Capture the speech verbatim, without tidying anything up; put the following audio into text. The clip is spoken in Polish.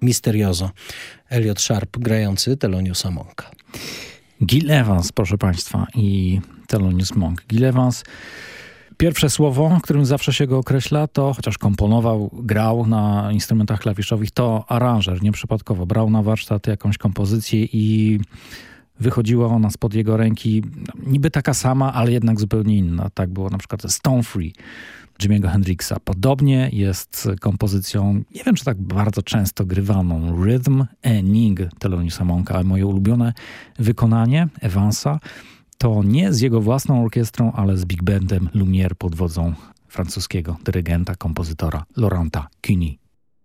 misterioso. Elliot Sharp grający Theloniousa Monka. Gil Evans, proszę Państwa, i Thelonious Monk. Gil Evans, pierwsze słowo, którym zawsze się go określa, to, chociaż komponował, grał na instrumentach klawiszowych, to aranżer, nieprzypadkowo. Brał na warsztat jakąś kompozycję i wychodziła ona spod jego ręki niby taka sama, ale jednak zupełnie inna. Tak było na przykład ze Stone Free Jimiego Hendrixa. Podobnie jest z kompozycją, nie wiem czy tak bardzo często grywaną, Rhythm Enig Theloniousa Monka, ale moje ulubione wykonanie Evansa to nie z jego własną orkiestrą, ale z big bandem Lumière pod wodzą francuskiego dyrygenta, kompozytora Laurenta Cuny.